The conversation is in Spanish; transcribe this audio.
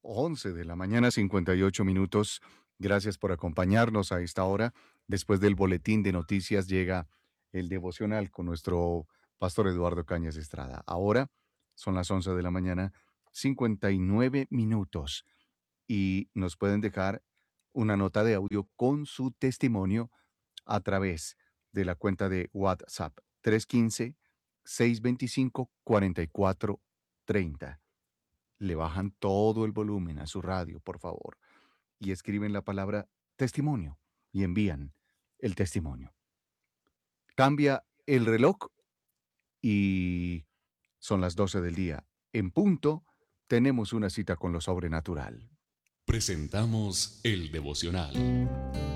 11 de la mañana, 58 minutos. Gracias por acompañarnos a esta hora. Después del boletín de noticias llega el devocional con nuestro pastor Eduardo Cañas Estrada. Ahora son las 11 de la mañana, 59 minutos. Y nos pueden dejar una nota de audio con su testimonio a través de la cuenta de WhatsApp 315-625-4430. Le bajan todo el volumen a su radio, por favor, y escriben la palabra testimonio y envían el testimonio. Cambia el reloj y son las 12 del día. En punto, tenemos una cita con lo sobrenatural. Presentamos el devocional.